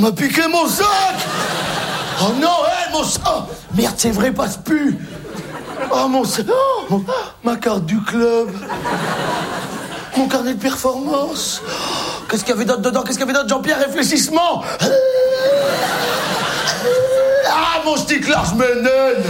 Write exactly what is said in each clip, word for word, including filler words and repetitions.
m'a piqué mon sac. Oh non, hé, mon sac. Merde, c'est vrai, passe plus. Oh, mon sac. Oh, mon... ma carte du club. Mon carnet de performance. Qu'est-ce qu'il y avait d'autre dedans? Qu'est-ce qu'il y avait d'autre? Jean-Pierre, réfléchissement. Ah, mon stick large Menen.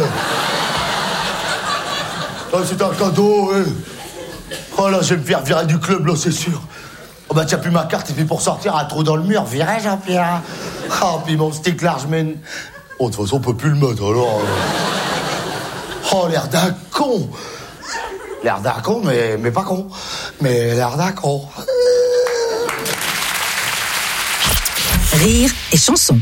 Oh, c'est un cadeau, hein. Oh là, je vais me faire virer du club, là, c'est sûr. Oh bah, tiens, plus ma carte, et puis pour sortir, un trou dans le mur. Virez, Jean-Pierre. Oh, puis mon stick large Menen. Oh, de toute façon, on peut plus le mettre, alors. Oh, l'air d'un con. L'air d'un con, mais, mais pas con. Mais l'air d'un con. Rire et chanson.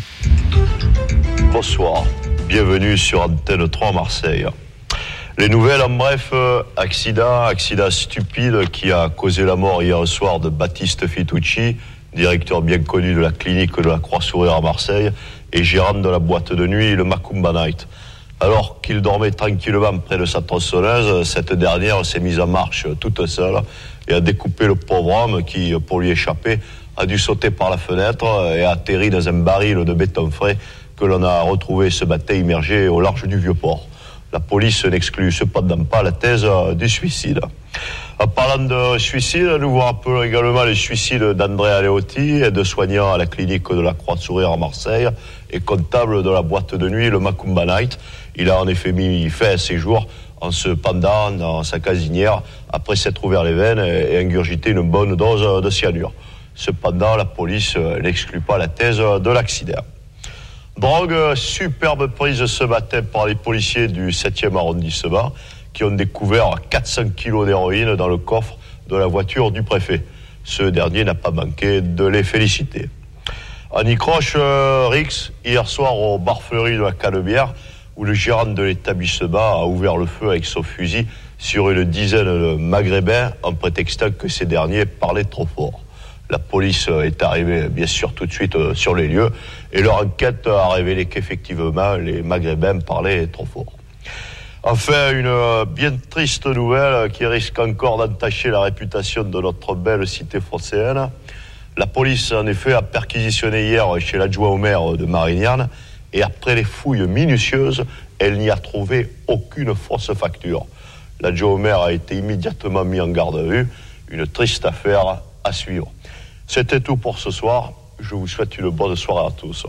Bonsoir, bienvenue sur Antenne trois Marseille. Les nouvelles, en bref, euh, accident, accident stupide qui a causé la mort hier soir de Baptiste Fitucci, directeur bien connu de la clinique de la Croix-Sourire à Marseille et gérant de la boîte de nuit le Macumba Night. Alors qu'il dormait tranquillement près de sa tronçonneuse, cette dernière s'est mise en marche toute seule et a découpé le pauvre homme qui, pour lui échapper, a dû sauter par la fenêtre et a atterri dans un baril de béton frais que l'on a retrouvé ce matin immergé au large du Vieux-Port. La police n'exclut cependant pas la thèse du suicide. En parlant de suicide, nous vous rappelons également le suicide d'André Aleotti, aide-soignant à la clinique de la Croix-Sourire à Marseille et comptable de la boîte de nuit le Macumba Night. Il a en effet mis fin à ses jours en se pendant dans sa casinière après s'être ouvert les veines et ingurgité une bonne dose de cyanure. Cependant, la police n'exclut pas la thèse de l'accident. Drogue, superbe prise ce matin par les policiers du septième arrondissement qui ont découvert quatre cents kilos d'héroïne dans le coffre de la voiture du préfet. Ce dernier n'a pas manqué de les féliciter. En Icroche, euh, Rix, hier soir au bar Fleury de la Canebière, où le gérant de l'établissement a ouvert le feu avec son fusil sur une dizaine de Maghrébins en prétextant que ces derniers parlaient trop fort. La police est arrivée, bien sûr, tout de suite sur les lieux et leur enquête a révélé qu'effectivement, les Maghrébins parlaient trop fort. Enfin, une bien triste nouvelle qui risque encore d'entacher la réputation de notre belle cité phocéenne. La police, en effet, a perquisitionné hier chez l'adjoint au maire de Marignane et après les fouilles minutieuses, elle n'y a trouvé aucune fausse facture. L'adjoint au maire a été immédiatement mis en garde à vue. Une triste affaire à suivre. C'était tout pour ce soir. Je vous souhaite une bonne soirée à tous.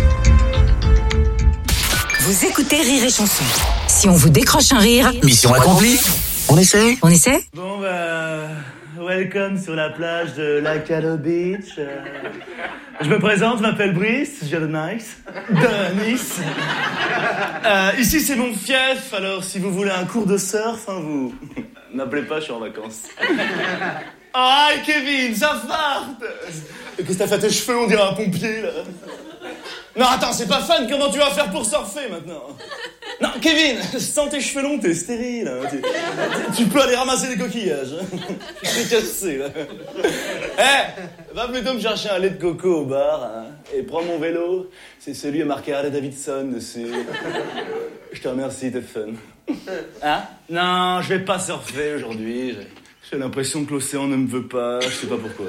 Vous écoutez Rire et Chanson. Si on vous décroche un rire, mission accomplie. On essaie on essaie? Bon bah, welcome sur la plage de la Calo Beach. Euh, je me présente, je m'appelle Brice, je viens de Nice, de Nice. Euh, ici c'est mon fief, alors si vous voulez un cours de surf, hein, vous n'appelez pas, je suis en vacances. Oh, hi Kevin, ça farte. Qu'est-ce que t'as fait tes cheveux, on dirait un pompier là. Non attends, c'est pas fan, comment tu vas faire pour surfer maintenant? Non Kevin, sans tes cheveux longs, t'es stérile. Hein. Tu, tu peux aller ramasser des coquillages. Je t'ai cassé là. Eh, hey, va plutôt me chercher un lait de coco au bar, hein, et prends mon vélo, c'est celui à marqué Harley Davidson dessus. Je te remercie, t'es fun. Hein? Non, je vais pas surfer aujourd'hui. J'ai... J'ai l'impression que l'océan ne me veut pas, je sais pas pourquoi.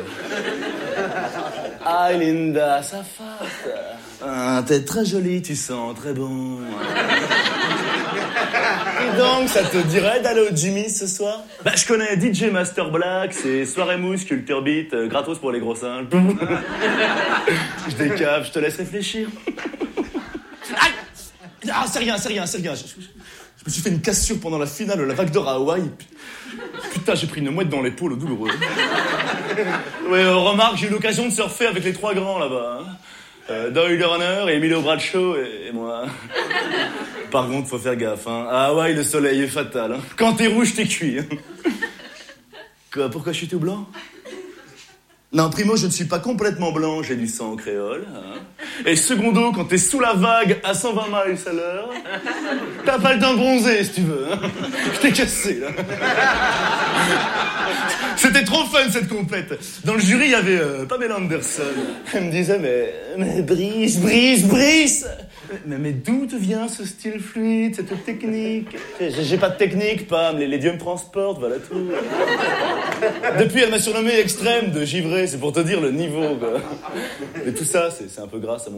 Ah, Linda, ça farte. Ah, t'es très jolie, tu sens très bon. Et donc, ça te dirait d'aller au Jimmy ce soir? Bah, je connais D J Master Black, c'est soirée mousse, culture beat, euh, gratos pour les gros singes. Je décave, je te laisse réfléchir. Aïe! Ah, c'est rien, c'est rien, c'est rien. Je, je, je me suis fait une cassure pendant la finale de la vague d'or à Hawaï. Putain, j'ai pris une mouette dans l'épaule, douloureux. Ouais, euh, remarque, j'ai eu l'occasion de surfer avec les trois grands là-bas. Hein. Euh, Doyle Runner, Emilio Bradshaw et, et moi. Par contre, faut faire gaffe. Hein. À Hawaï, le soleil est fatal. Hein. Quand t'es rouge, t'es cuit. Hein. Quoi, pourquoi je suis tout blanc? Non, primo, je ne suis pas complètement blanc, j'ai du sang créole. Hein. Et secondo, quand t'es sous la vague à cent vingt miles à l'heure, t'as pas le temps de bronzer, si tu veux. Hein. Je t'ai cassé, là. C'était trop fun, cette compète. Dans le jury, il y avait euh, Pamela Anderson. Elle me disait, mais, mais Brice, Brice, Brice Mais, mais d'où te vient ce style fluide, cette technique? J'ai, j'ai pas de technique, Pam, les, les dieux me transportent, voilà tout. Depuis, elle m'a surnommé extrême de givré, c'est pour te dire le niveau, quoi. Mais tout ça, c'est, c'est un peu grâce à mon